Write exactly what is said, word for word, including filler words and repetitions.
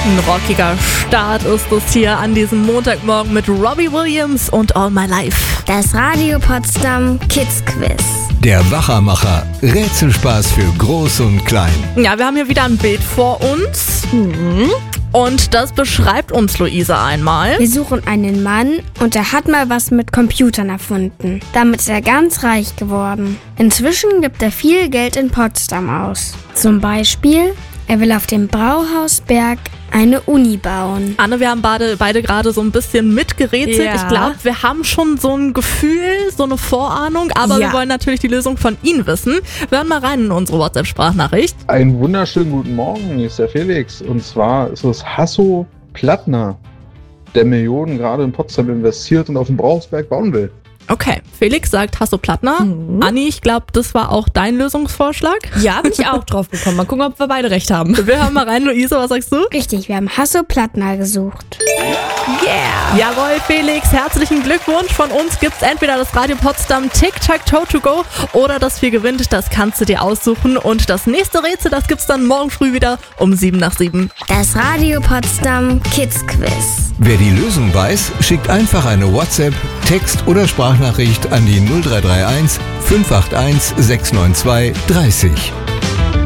Ein rockiger Start ist es hier an diesem Montagmorgen mit Robbie Williams und All My Life. Das Radio Potsdam Kids Quiz. Der Wachermacher. Rätselspaß für Groß und Klein. Ja, wir haben hier wieder ein Bild vor uns. Mhm. Und das beschreibt uns Luisa einmal. Wir suchen einen Mann und er hat mal was mit Computern erfunden. Damit ist er ganz reich geworden. Inzwischen gibt er viel Geld in Potsdam aus. Zum Beispiel, er will auf dem Brauhausberg eine Uni bauen. Anne, wir haben beide, beide gerade so ein bisschen mitgerätselt. Ja. Ich glaube, wir haben schon so ein Gefühl, so eine Vorahnung, aber Ja. wir wollen natürlich die Lösung von Ihnen wissen. Wir hören mal rein in unsere WhatsApp-Sprachnachricht. Einen wunderschönen guten Morgen, hier ist der Felix. Und zwar ist es Hasso Plattner, der Millionen gerade in Potsdam investiert und auf dem Brauhausberg bauen will. Okay, Felix sagt Hasso Plattner. Mhm. Anni, ich glaube, das war auch dein Lösungsvorschlag. Ja, bin ich auch drauf gekommen. Mal gucken, ob wir beide recht haben. Wir hören mal rein, Luisa, was sagst du? Richtig, wir haben Hasso Plattner gesucht. Yeah! Jawohl, Felix, herzlichen Glückwunsch. Von uns gibt's entweder das Radio Potsdam Tic-Tac-Toe to go oder das Vier gewinnt, das kannst du dir aussuchen. Und das nächste Rätsel, das gibt's dann morgen früh wieder um sieben nach sieben. Das Radio Potsdam Kids Quiz. Wer die Lösung weiß, schickt einfach eine WhatsApp, Text- oder Sprachnachricht an die null drei drei eins fünf acht eins sechs neun zwei dreißig.